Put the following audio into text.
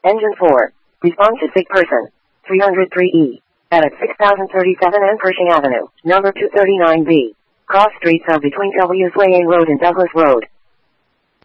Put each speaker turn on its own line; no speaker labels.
Engine 4. Respond to sick person. 303E. At 6037 N Pershing Avenue, number 239B. Cross streets are between W's Way A Road and Douglas Road.